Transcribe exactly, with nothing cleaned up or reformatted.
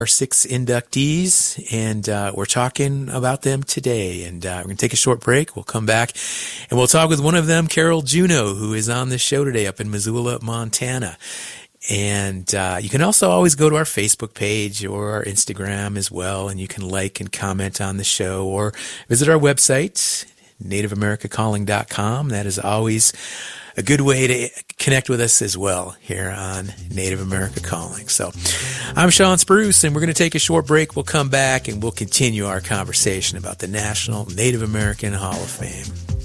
our six inductees, and uh, we're talking about them today. And uh, we're going to take a short break. We'll come back, and we'll talk with one of them, Carol Juneau, who is on the show today up in Missoula, Montana. And uh, you can also always go to our Facebook page or our Instagram as well, and you can like and comment on the show, or visit our website, native america calling dot com. That is always a good way to connect with us as well here on Native America Calling. So I'm Sean Spruce, and we're going to take a short break. We'll come back, and we'll continue our conversation about the National Native American Hall of Fame.